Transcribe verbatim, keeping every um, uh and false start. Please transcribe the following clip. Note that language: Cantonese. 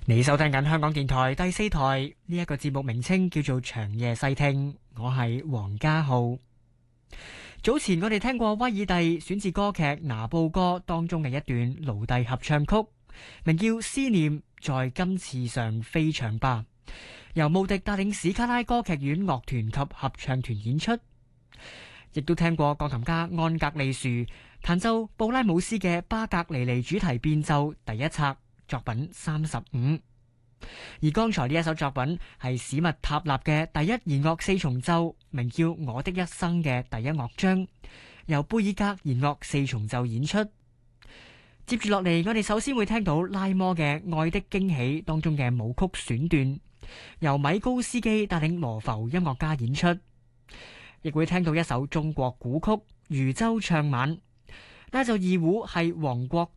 你收聽緊香港電台第四台，呢一個節目名稱叫做長夜細聽，我係黃家浩。早前我哋聽過威爾第選自歌劇《拿布歌》當中嘅一段奴隸合唱曲，名叫《思念在金翅上飛翔吧》，由慕迪帶領史卡拉歌劇院樂團及合唱團演出。亦都聽過鋼琴家安格利殊彈奏布拉姆斯嘅巴格尼尼主題變奏第一冊作品三十五。而剛才呢一首作品係史密塔納嘅第一弦樂四重奏，名叫《我的一生》嘅第一樂章，由貝爾格弦樂四重奏演出。接住落嚟，我哋首先會聽到拉摩嘅《愛的驚喜》當中嘅舞曲選段，由米高斯基帶領羅浮音樂家演出。亦會聽到一首中國古曲《漁舟唱晚》，拉奏二胡係黃國